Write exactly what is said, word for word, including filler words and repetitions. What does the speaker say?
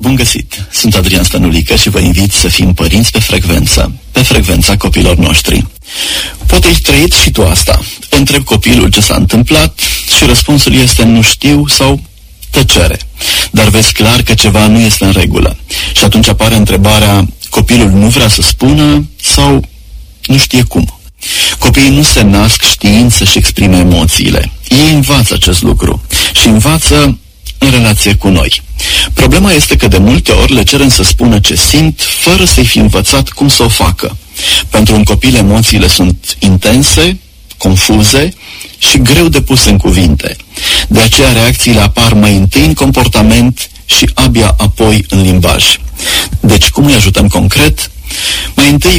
Bun găsit! Sunt Adrian Stănulică și vă invit să fim părinți pe frecvență, pe frecvența copilor noștri. Poate ai trăit și tu asta. Întreb copilul ce s-a întâmplat și răspunsul este nu știu sau tăcere. Dar vezi clar că ceva nu este în regulă. Și atunci apare întrebarea, copilul nu vrea să spună sau nu știe cum. Copiii nu se nasc știind să-și exprime emoțiile. Ei învață acest lucru și învață în relație cu noi. Problema este că de multe ori le cerem să spună ce simt, fără să-i fi învățat cum să o facă. Pentru un copil emoțiile sunt intense, confuze și greu de pus în cuvinte. De aceea reacțiile apar mai întâi în comportament și abia apoi în limbaj. Deci cum îi ajutăm concret? Mai întâi